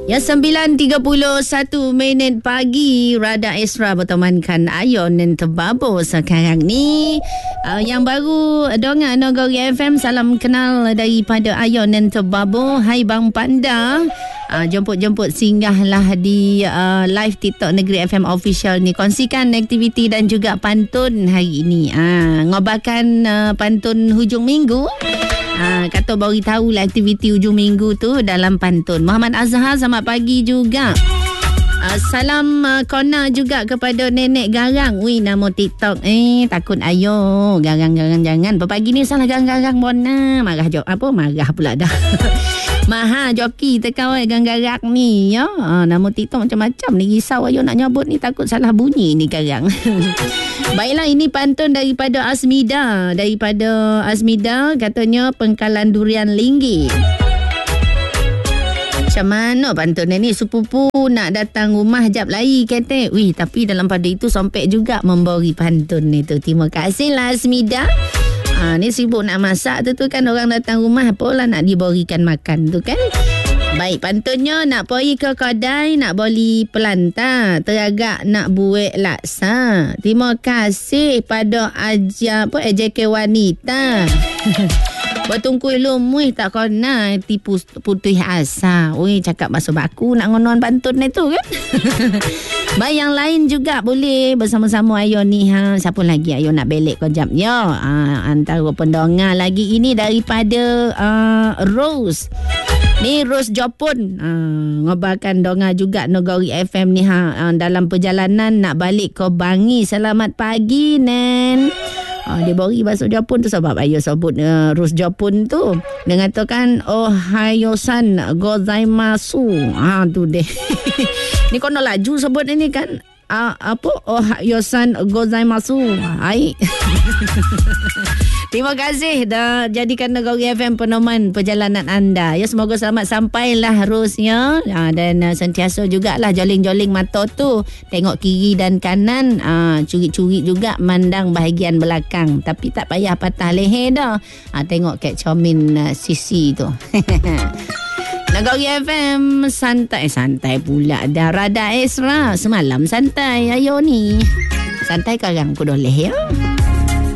Ya, 9.31 minit pagi. Rada Esra bertemankan Ayon dan Tebabo sekarang ni. Yang baru dengar Nagori FM, salam kenal daripada Ayon dan Tebabo. Hai Bang Panda. Jemput-jemput singgahlah di live TikTok Negeri FM Official ni. Kongsikan aktiviti dan juga pantun hari ini. Ngobarkan pantun hujung minggu. Kata bagi tahulah aktiviti hujung minggu tu dalam pantun. Muhammad Azhar, selamat pagi juga. Salam kona juga kepada Nenek Garang. Wih, nama TikTok takut ayo. Garang-garang jangan. Pagi ni salah garang-garang bona. Marah pula dah. Maha joki tekawai gang-garak ni ya. Nama TikTok macam-macam ni. Risau ayo nak nyebut ni, takut salah bunyi ni garang. Baiklah, ini pantun daripada Asmida. Katanya pengkalan durian linggih. Macam mana pantun ni? Sepupu nak datang rumah jap lagi kata. Wih, tapi dalam pada itu sompek juga memberi pantun itu. Terima kasihlah Asmida. Ni sibuk nak masak tu kan, orang datang rumah apalah nak diberikan makan tu kan. Baik, pantunnya nak pergi ke kedai nak beli pelanta, teragak nak buat laksa. Terima kasih pada AJK wanita. Bertungkui lumui tak kena tipu putih asa. Oi, cakap masuk baku nak ngonon pantun itu kan. Baik, yang lain juga boleh bersama-sama Ayon ni. Siapa lagi Ayon nak belek kejap ya. Antara pendengar lagi ini daripada Rose. Ni Rose Jopun. Ngobarkan donga juga Nagori FM ni dalam perjalanan nak balik ke Bangi. Selamat pagi Nen. Dia beri bahasa Jepun tu sebab Ayo sebut Rus Jepun tu. Dia katakan Ohayo-san gozaimasu. Tu deh. Ni kono laju sebut ini kan. Ohayo-san gozaimasu. Hai. Terima kasih dah jadikan Nagori FM peneman perjalanan anda. Ya, semoga selamat sampailah Rosnya. Dan sentiasa jugalah joling-joling mata tu. Tengok kiri dan kanan. Curi-curi juga mandang bahagian belakang. Tapi tak payah patah leher dah. Tengok Kek Chomin Sisi tu. Nagori FM santai pula dah. Rada Esra semalam santai ayo ni. Santai karang ku doleh ya.